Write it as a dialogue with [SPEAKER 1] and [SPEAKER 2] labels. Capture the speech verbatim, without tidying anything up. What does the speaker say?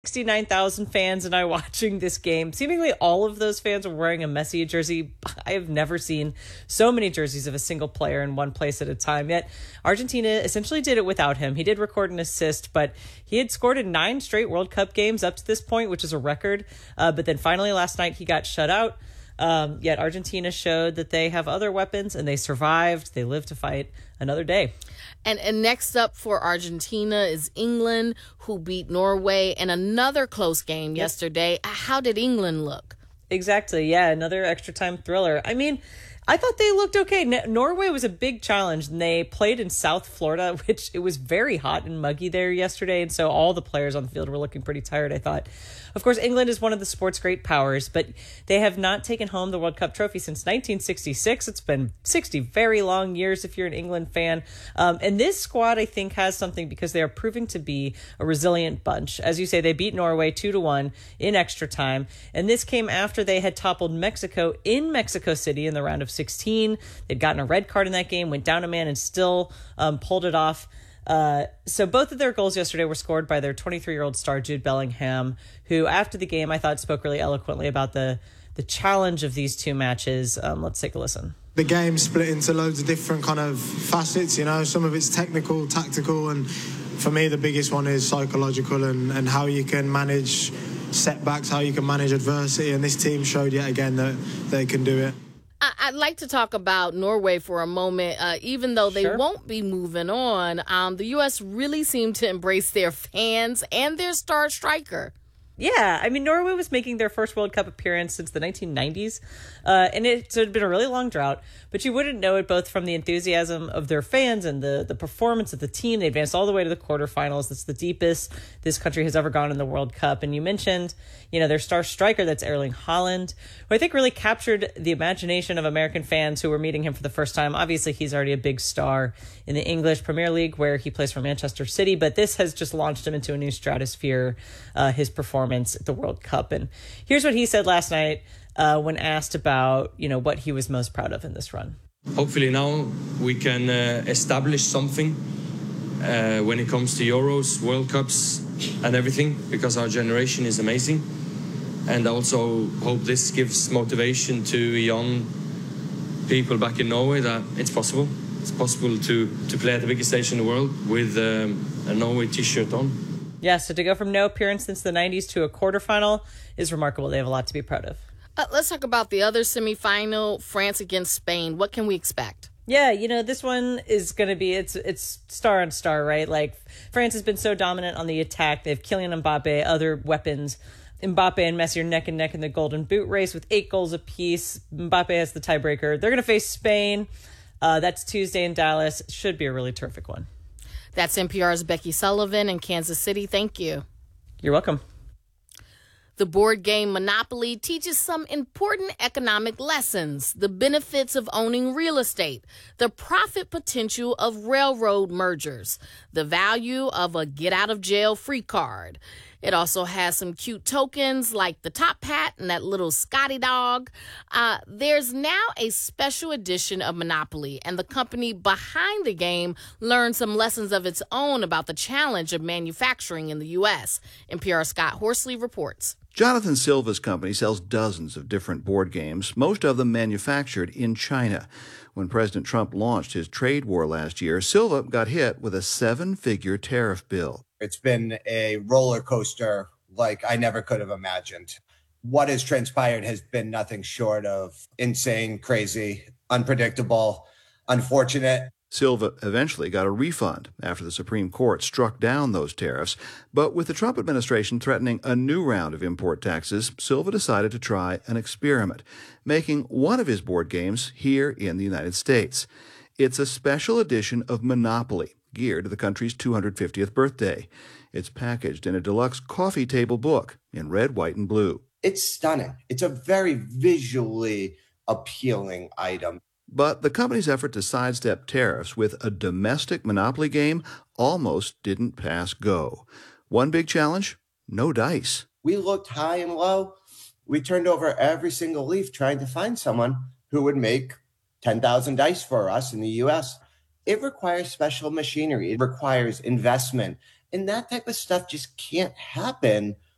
[SPEAKER 1] sixty-nine thousand fans and I watching this game. Seemingly all of those fans were wearing a Messi jersey. I have never seen so many jerseys of a single player in one place at a time. Yet Argentina essentially did it without him. He did record an assist, but he had scored in nine straight World Cup games up to this point, which is a record. Uh, but then finally last night he got shut out. Um, yet Argentina showed that they have other weapons and they survived. They lived to fight another day.
[SPEAKER 2] And, and next up for Argentina is England, who beat Norway in another close game yep. yesterday. How did England look?
[SPEAKER 1] Exactly. Yeah, another extra time thriller. I mean, I thought they looked okay. Norway was a big challenge, and they played in South Florida, which it was very hot and muggy there yesterday, and so all the players on the field were looking pretty tired, I thought. Of course, England is one of the sport's great powers, but they have not taken home the World Cup trophy since nineteen sixty-six. It's been sixty very long years if you're an England fan. Um, and this squad, I think, has something because they are proving to be a resilient bunch. As you say, they beat Norway two to one in extra time, and this came after they had toppled Mexico in Mexico City in the round of sixteen. They'd gotten a red card in that game, went down a man, and still um, pulled it off. Uh, so both of their goals yesterday were scored by their twenty-three-year-old star, Jude Bellingham, who after the game I thought spoke really eloquently about the, the challenge of these two matches. Um, let's take a listen.
[SPEAKER 3] The game split into loads of different kind of facets, you know, some of it's technical, tactical, and for me the biggest one is psychological and, and how you can manage setbacks, how you can manage adversity, and this team showed yet again that they can do it.
[SPEAKER 2] I'd like to talk about Norway for a moment. Uh, even though they
[SPEAKER 1] Sure.
[SPEAKER 2] won't be moving on, um, the U S really seemed to embrace their fans and their star striker.
[SPEAKER 1] Yeah, I mean, Norway was making their first World Cup appearance since the nineteen nineties, uh, and it, so it had been a really long drought, but you wouldn't know it both from the enthusiasm of their fans and the, the performance of the team. They advanced all the way to the quarterfinals. That's the deepest this country has ever gone in the World Cup. And you mentioned, you know, their star striker, that's Erling Haaland, who I think really captured the imagination of American fans who were meeting him for the first time. Obviously, he's already a big star in the English Premier League, where he plays for Manchester City, but this has just launched him into a new stratosphere, uh, his performance at the World Cup. And here's what he said last night uh, when asked about, you know, what he was most proud of in this run.
[SPEAKER 4] Hopefully now we can uh, establish something uh, when it comes to Euros, World Cups and everything, because our generation is amazing. And I also hope this gives motivation to young people back in Norway that it's possible. It's possible to, to play at the biggest stage in the world with um, a Norway t-shirt on.
[SPEAKER 1] Yeah, so to go from no appearance since the nineties to a quarterfinal is remarkable. They have a lot to be proud of.
[SPEAKER 2] Uh, let's talk about the other semifinal, France against Spain. What can we expect?
[SPEAKER 1] Yeah, you know, this one is going to be, it's it's star on star, right? Like, France has been so dominant on the attack. They have Kylian Mbappe, other weapons. Mbappe and Messi are neck and neck in the Golden Boot race with eight goals apiece. Mbappe has the tiebreaker. They're going to face Spain. Uh, that's Tuesday in Dallas. Should be a really terrific one.
[SPEAKER 2] That's N P R's Becky Sullivan in Kansas City. Thank you.
[SPEAKER 1] You're welcome.
[SPEAKER 2] The board game Monopoly teaches some important economic lessons, the benefits of owning real estate, the profit potential of railroad mergers, the value of a get-out-of-jail-free card. It also has some cute tokens like the top hat and that little Scotty dog. Uh, there's now a special edition of Monopoly, and the company behind the game learned some lessons of its own about the challenge of manufacturing in the U S. N P R's Scott Horsley reports.
[SPEAKER 5] Jonathan Silva's company sells dozens of different board games, most of them manufactured in China. When President Trump launched his trade war last year, Silva got hit with a seven-figure tariff bill.
[SPEAKER 6] It's been a roller coaster like I never could have imagined. What has transpired has been nothing short of insane, crazy, unpredictable, unfortunate.
[SPEAKER 5] Silva eventually got a refund after the Supreme Court struck down those tariffs. But with the Trump administration threatening a new round of import taxes, Silva decided to try an experiment, making one of his board games here in the United States. It's a special edition of Monopoly, geared to the country's two hundred fiftieth birthday. It's packaged in a deluxe coffee table book in red, white, and blue.
[SPEAKER 6] It's stunning. It's a very visually appealing item.
[SPEAKER 5] But the company's effort to sidestep tariffs with a domestic Monopoly game almost didn't pass go. One big challenge? No dice.
[SPEAKER 6] We looked high and low. We turned over every single leaf trying to find someone who would make ten thousand dice for us in the U S. It requires special machinery. It requires investment. And that type of stuff just can't happen